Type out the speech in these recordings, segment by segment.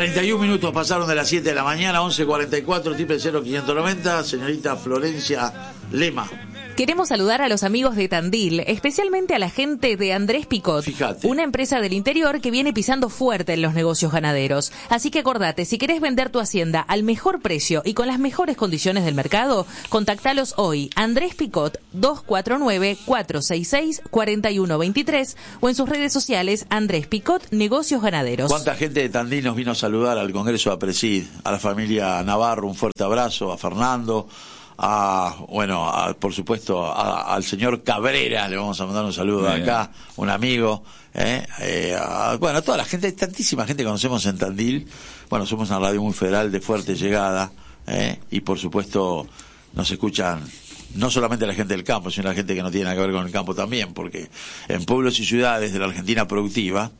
31 minutos pasaron de las 7 de la mañana, 11:44, 00590, señorita Florencia Lema. Queremos saludar a los amigos de Tandil, especialmente a la gente de Andrés Picot, Fíjate. Una empresa del interior que viene pisando fuerte en los negocios ganaderos. Así que acordate, si querés vender tu hacienda al mejor precio y con las mejores condiciones del mercado, contactalos hoy. Andrés Picot, 249-466-4123 o en sus redes sociales, Andrés Picot Negocios Ganaderos. ¿Cuánta gente de Tandil nos vino a saludar al Congreso de APRESID? A la familia Navarro, un fuerte abrazo, a Fernando, por supuesto, al señor Cabrera, le vamos a mandar un saludo de acá, un amigo, a toda la gente, tantísima gente que conocemos en Tandil. Bueno, somos una radio muy federal de fuerte llegada, y por supuesto nos escuchan no solamente la gente del campo, sino la gente que no tiene nada que ver con el campo también, porque en pueblos y ciudades de la Argentina productiva,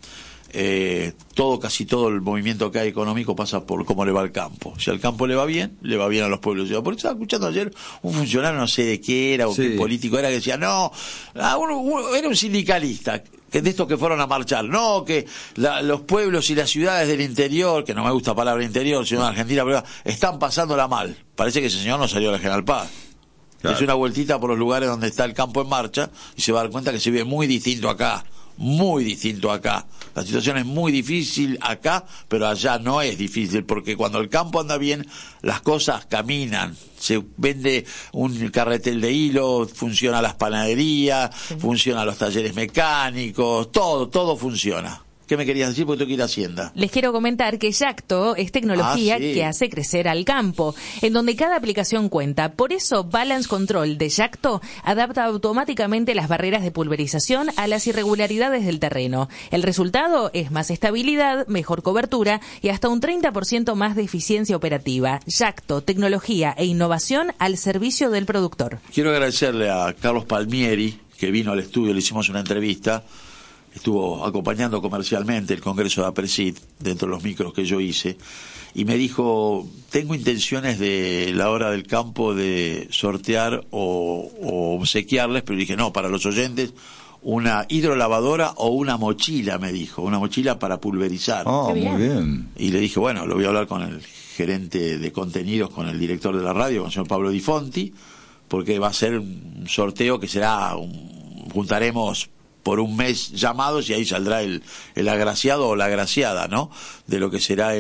casi todo el movimiento que hay económico pasa por cómo le va al campo. Si al campo le va bien a los pueblos. Por eso estaba escuchando ayer un funcionario, no sé de qué era o qué político era, que decía, era un sindicalista, que de estos que fueron a marchar, que los pueblos y las ciudades del interior, que no me gusta la palabra interior, sino de Argentina, pero están pasándola mal. Parece que ese señor no salió a la General Paz. Claro. Es una vueltita por los lugares donde está el campo en marcha y se va a dar cuenta que se ve muy distinto acá. Muy distinto acá. La situación es muy difícil acá, pero allá no es difícil, porque cuando el campo anda bien, las cosas caminan. Se vende un carretel de hilo, funcionan las panaderías, funcionan los talleres mecánicos, todo funciona. ¿Qué me querías decir? Porque tengo que ir a Hacienda. Les quiero comentar que Yacto es tecnología que hace crecer al campo, en donde cada aplicación cuenta. Por eso, Balance Control de Yacto adapta automáticamente las barreras de pulverización a las irregularidades del terreno. El resultado es más estabilidad, mejor cobertura y hasta un 30% más de eficiencia operativa. Yacto, tecnología e innovación al servicio del productor. Quiero agradecerle a Carlos Palmieri, que vino al estudio, le hicimos una entrevista. Estuvo acompañando comercialmente el Congreso de APRESID dentro de los micros que yo hice y me dijo, tengo intenciones de la hora del campo de sortear o obsequiarles, pero dije, no, para los oyentes, una hidrolavadora o una mochila, me dijo, una mochila para pulverizar. Muy bien. Y le dije, bueno, lo voy a hablar con el gerente de contenidos, con el director de la radio, con el señor Pablo Di Fonti, porque va a ser un sorteo que será, juntaremos por un mes llamados y ahí saldrá el agraciado o la agraciada, ¿no? De lo que será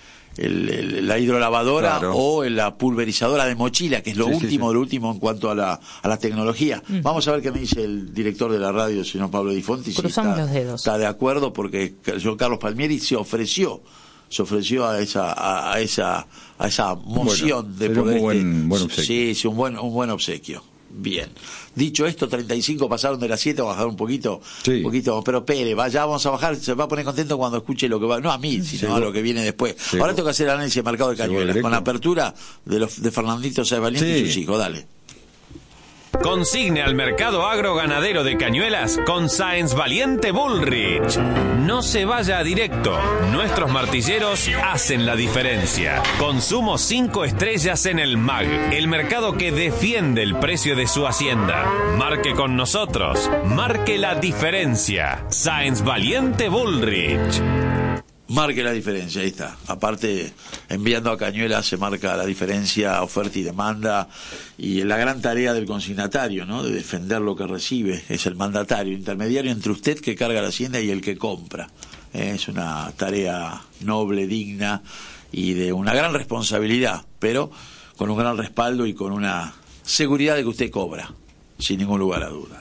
la hidrolavadora, claro, o la pulverizadora de mochila, que es lo último de lo último en cuanto a la tecnología. Vamos a ver qué me dice el director de la radio, el señor Pablo Di Fonti. Cruzamos los dedos. Está de acuerdo, porque el señor Carlos Palmieri se ofreció a esa moción de poder. Un buen obsequio. Sí, un buen obsequio. Bien. Dicho esto, 35 pasaron de las 7, vamos a bajar un poquito, pero Pérez, ya vamos a bajar, se va a poner contento cuando escuche lo que va, no a mí, sino a lo que viene después. Ahora tengo que hacer el análisis de mercado de Cañuelas, con la apertura de Fernandito Sáez Valiente y sus hijos, dale. Consigne al mercado agroganadero de Cañuelas con Sáenz Valiente Bullrich. No se vaya a directo. Nuestros martilleros hacen la diferencia. Consumo 5 estrellas en el MAG, el mercado que defiende el precio de su hacienda. Marque con nosotros. Marque la diferencia. Sáenz Valiente Bullrich. Marque la diferencia, ahí está. Aparte, enviando a Cañuelas se marca la diferencia, oferta y demanda, y la gran tarea del consignatario, ¿no? De defender lo que recibe, es el mandatario, intermediario entre usted que carga la hacienda y el que compra. Es una tarea noble, digna y de una gran responsabilidad, pero con un gran respaldo y con una seguridad de que usted cobra, sin ningún lugar a duda.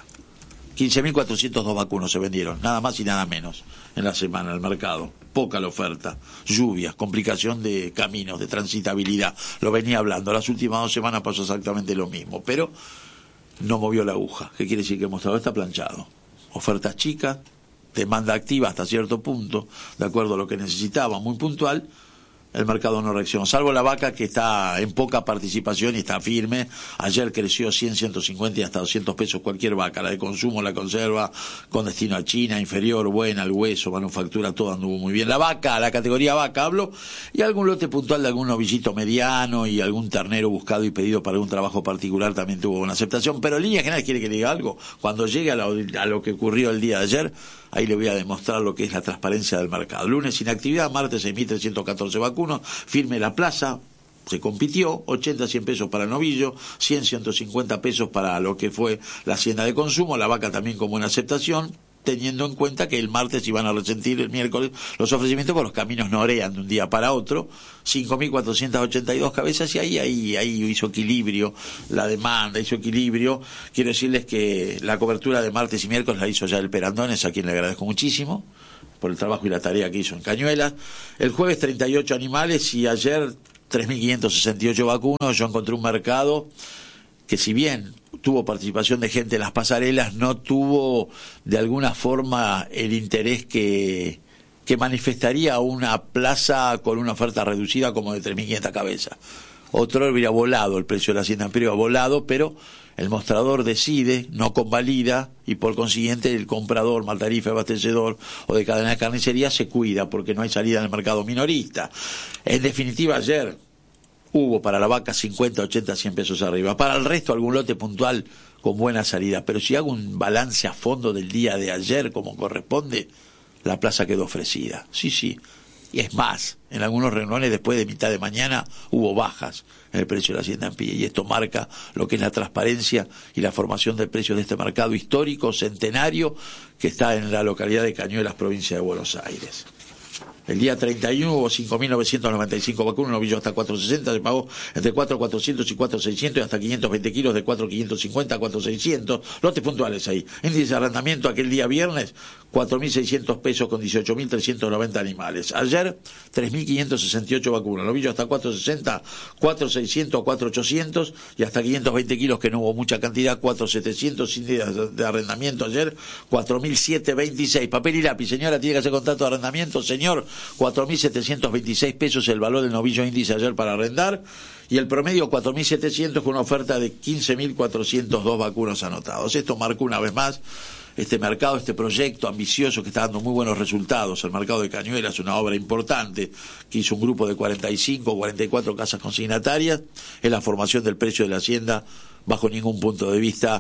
15.402 vacunos se vendieron, nada más y nada menos, en la semana al mercado. Poca la oferta, lluvias, complicación de caminos, de transitabilidad. Lo venía hablando, las últimas 2 semanas pasó exactamente lo mismo, pero no movió la aguja. ¿Qué quiere decir? Que el mostrador está planchado. Ofertas chicas, demanda activa hasta cierto punto, de acuerdo a lo que necesitaba, muy puntual, el mercado no reacciona, salvo la vaca que está en poca participación y está firme. Ayer creció 100, 150 y hasta 200 pesos cualquier vaca, la de consumo, la conserva, con destino a China, inferior, buena, el hueso, manufactura, todo anduvo muy bien. La vaca, la categoría vaca hablo, y algún lote puntual de algún novillito mediano y algún ternero buscado y pedido para algún trabajo particular también tuvo una aceptación, pero en línea general, quiere que le diga algo, cuando llegue a lo que ocurrió el día de ayer, ahí le voy a demostrar lo que es la transparencia del mercado. Lunes inactividad, martes 6.314 vacunos, firme la plaza, se compitió, 80, 100 pesos para el novillo, 100, 150 pesos para lo que fue la hacienda de consumo, la vaca también con buena aceptación, teniendo en cuenta que el martes iban a resentir el miércoles los ofrecimientos, con los caminos no orean de un día para otro, 5.482 cabezas, y ahí hizo equilibrio la demanda, hizo equilibrio. Quiero decirles que la cobertura de martes y miércoles la hizo ya el Perandones, a quien le agradezco muchísimo por el trabajo y la tarea que hizo en Cañuelas. El jueves 38 animales y ayer 3.568 vacunos. Yo encontré un mercado que, si bien tuvo participación de gente en las pasarelas, no tuvo de alguna forma el interés que manifestaría una plaza con una oferta reducida como de 3.500 cabezas. Otro hubiera volado, el precio de la hacienda imperial ha volado, pero el mostrador decide, no convalida, y por consiguiente el comprador, maltarife, abastecedor o de cadena de carnicería se cuida porque no hay salida en el mercado minorista. En definitiva, ayer hubo para la vaca 50, 80, 100 pesos arriba. Para el resto algún lote puntual con buena salida. Pero si hago un balance a fondo del día de ayer como corresponde, la plaza quedó ofrecida. Sí. Y es más, en algunos renglones después de mitad de mañana hubo bajas en el precio de la hacienda en pie. Y esto marca lo que es la transparencia y la formación del precio de este mercado histórico, centenario, que está en la localidad de Cañuelas, provincia de Buenos Aires. El día 31 hubo 5.995 vacunas, un novillo hasta 460, se pagó entre 4.400 y 4.600 y hasta 520 kilos de 4.550 a 4.600, lotes puntuales ahí. Índice de arrendamiento aquel día viernes, 4.600 pesos con 18.390 animales. Ayer, 3.568 vacunas, novillo hasta 4.60, 4.600 a 4.800 y hasta 520 kilos, que no hubo mucha cantidad, 4.700, índice de arrendamiento ayer, 4.726. Papel y lápiz, señora, tiene que hacer contrato de arrendamiento, señor. 4.726 pesos el valor del novillo índice ayer para arrendar, y el promedio 4.700 con una oferta de 15.402 vacunos anotados. Esto marcó una vez más este mercado, este proyecto ambicioso que está dando muy buenos resultados. El mercado de Cañuelas es una obra importante que hizo un grupo de 45 o 44 casas consignatarias, es la formación del precio de la hacienda. Bajo ningún punto de vista,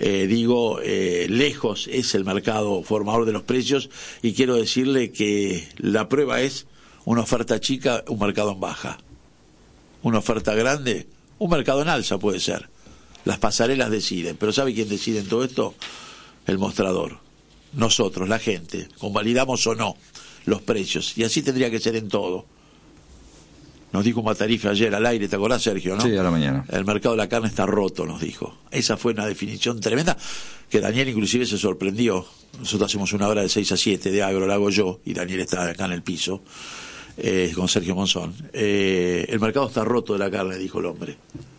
lejos es el mercado formador de los precios, y quiero decirle que la prueba es una oferta chica, un mercado en baja. Una oferta grande, un mercado en alza puede ser. Las pasarelas deciden, pero ¿sabe quién decide en todo esto? El mostrador. Nosotros, la gente, convalidamos o no los precios, y así tendría que ser en todo. Nos dijo Matarife ayer al aire, ¿te acordás, Sergio, no? Sí, a la mañana. El mercado de la carne está roto, nos dijo. Esa fue una definición tremenda, que Daniel inclusive se sorprendió. Nosotros hacemos una hora de 6 a 7 de agro, la hago yo, y Daniel está acá en el piso, con Sergio Monzón. El mercado está roto de la carne, dijo el hombre.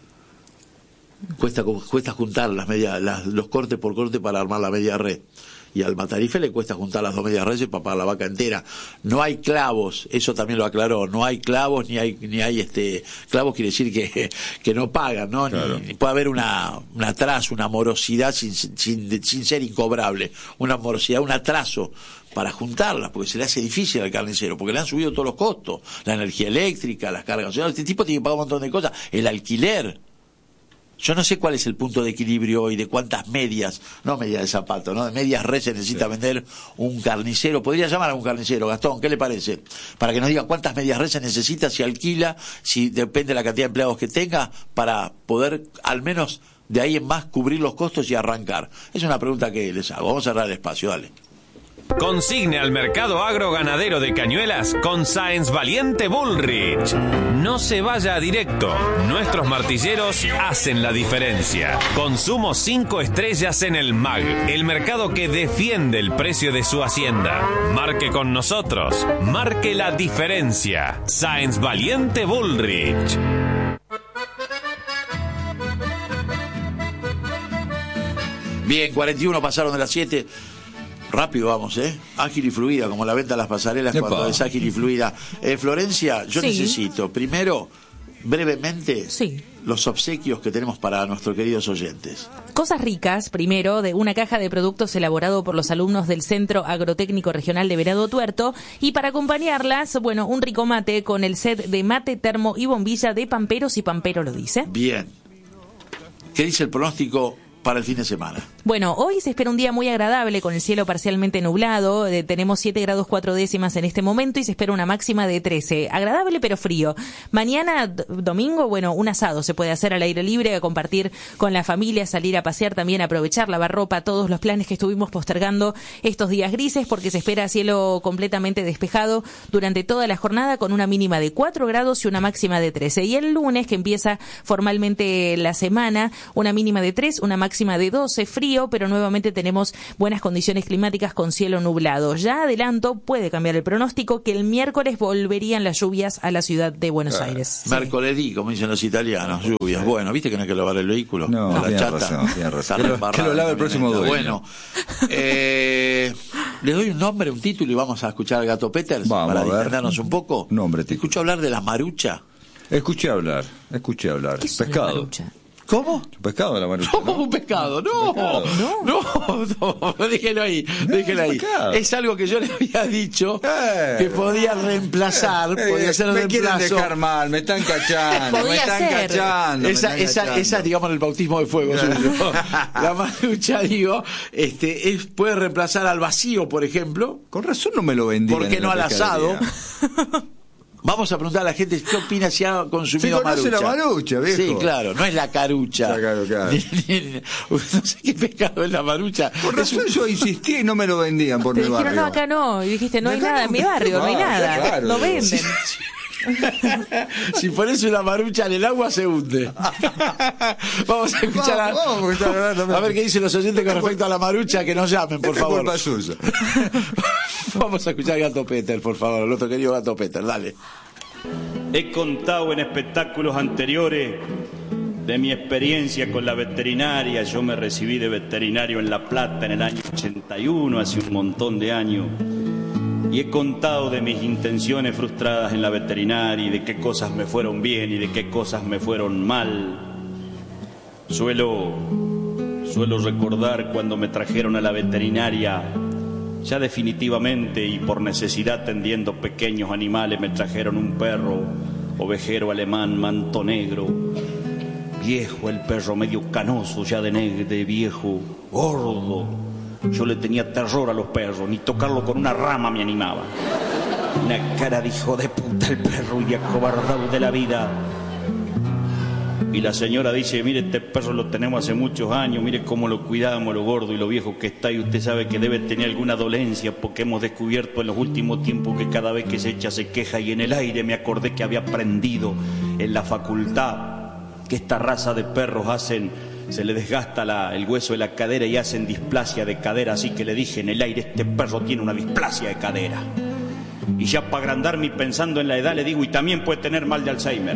Cuesta juntar los cortes por corte para armar la media red. Y al Matarife le cuesta juntar las 2 medias reses para pagar la vaca entera. No hay clavos, eso también lo aclaró, no hay clavos, ni hay clavos quiere decir que no pagan, ¿no? Claro. Ni puede haber un atraso, una morosidad sin ser incobrable, una morosidad, un atraso para juntarlas, porque se le hace difícil al carnicero, porque le han subido todos los costos, la energía eléctrica, las cargas, o sea, este tipo tiene que pagar un montón de cosas, el alquiler. Yo no sé cuál es el punto de equilibrio hoy, de cuántas medias, no medias de zapato, ¿no? De medias reses necesita vender un carnicero. Podría llamar a un carnicero, Gastón, ¿qué le parece? Para que nos diga cuántas medias reses necesita, si alquila, si depende de la cantidad de empleados que tenga, para poder al menos de ahí en más cubrir los costos y arrancar. Es una pregunta que les hago. Vamos a cerrar el espacio, dale. Consigne al mercado agroganadero de Cañuelas con Sáenz Valiente Bullrich. No se vaya a directo. Nuestros martilleros hacen la diferencia. Consumo 5 estrellas en el MAG, el mercado que defiende el precio de su hacienda. Marque con nosotros. Marque la diferencia. Sáenz Valiente Bullrich. Bien, 41 pasaron de las 7. Rápido vamos, ágil y fluida, como la venta a las pasarelas. Epa. Cuando es ágil y fluida. Florencia, yo necesito, primero, brevemente, los obsequios que tenemos para nuestros queridos oyentes. Cosas ricas, primero, de una caja de productos elaborado por los alumnos del Centro Agrotécnico Regional de Venado Tuerto, y para acompañarlas, bueno, un rico mate con el set de mate, termo y bombilla de Pamperos, y Pampero lo dice. Bien. ¿Qué dice el pronóstico para el fin de semana? Bueno, hoy se espera un día muy agradable con el cielo parcialmente nublado. Tenemos 7 grados 4 décimas en este momento y se espera una máxima de 13. Agradable pero frío. Mañana, domingo, bueno, un asado se puede hacer al aire libre, a compartir con la familia, salir a pasear también, aprovechar, lavar ropa, todos los planes que estuvimos postergando estos días grises, porque se espera cielo completamente despejado durante toda la jornada, con una mínima de 4 grados y una máxima de 13. Y el lunes, que empieza formalmente la semana, una mínima de 3, una máxima de 12, frío, pero nuevamente tenemos buenas condiciones climáticas con cielo nublado. Ya adelanto, puede cambiar el pronóstico, que el miércoles volverían las lluvias a la ciudad de Buenos Aires. Mercoledì, como dicen los italianos, lluvias. Bueno, ¿viste que no hay que lavar el vehículo? No, la chata. Tiene razón. Que lo lave el próximo dueño. Bueno, le doy un nombre, un título, y vamos a escuchar al Gato Peters para distendernos un poco. Nombre, título. ¿Escuchó hablar de la marucha? Escuché hablar. ¿Qué es pescado. la marucha? ¿Cómo? Un pescado la marucha. ¿Cómo un pescado? No, déjelo ahí. Es algo que yo le había dicho que podía reemplazar, podía ser el reemplazo. Me quieren dejar mal, me están cachando. Esa, digamos, el bautismo de fuego suyo. La marucha, digo, puede reemplazar al vacío, por ejemplo. Con razón no me lo vendían. ¿Por qué no al asado? Vamos a preguntar a la gente qué opina si ha consumido marucha. la marucha, viejo. Sí, claro, no es la carucha. Claro. No sé qué pescado es la marucha. Por razón yo insistí y no me lo vendían por mi barrio. Dijeron, no, acá no. Y dijiste, no hay nada en mi barrio, no hay nada. Claro, no venden. Si pones una marucha en el agua, se hunde. Vamos a escuchar a ver qué dicen los oyentes con respecto a la marucha, que nos llamen, por favor. Vamos a escuchar a Gato Peter, por favor, nuestro querido Gato Peter, dale. He contado en espectáculos anteriores de mi experiencia con la veterinaria. Yo me recibí de veterinario en La Plata en el año 81, hace un montón de años. Y he contado de mis intenciones frustradas en la veterinaria, y de qué cosas me fueron bien y de qué cosas me fueron mal. Suelo recordar cuando me trajeron a la veterinaria, ya definitivamente y por necesidad atendiendo pequeños animales. Me trajeron un perro ovejero alemán, manto negro, viejo el perro, medio canoso ya de viejo, gordo. Yo le tenía terror a los perros, ni tocarlo con una rama me animaba. Una cara de hijo de puta el perro, y de acobardado de la vida. Y la señora dice, mire, este perro lo tenemos hace muchos años, mire cómo lo cuidamos, lo gordo y lo viejo que está, y usted sabe que debe tener alguna dolencia, porque hemos descubierto en los últimos tiempos que cada vez que se echa se queja. Y en el aire me acordé que había aprendido en la facultad que esta raza de perros se le desgasta el hueso de la cadera y hacen displasia de cadera. Así que le dije en el aire, este perro tiene una displasia de cadera. Y ya para agrandarme y pensando en la edad le digo, y también puede tener mal de Alzheimer.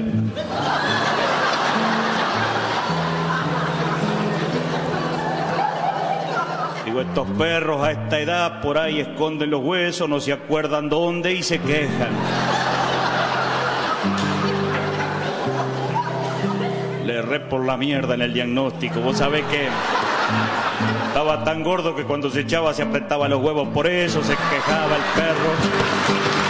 Digo, estos perros a esta edad por ahí esconden los huesos, no se acuerdan dónde y se quejan. Le erré por la mierda en el diagnóstico. Vos sabés que estaba tan gordo que cuando se echaba se apretaba los huevos, por eso se quejaba el perro.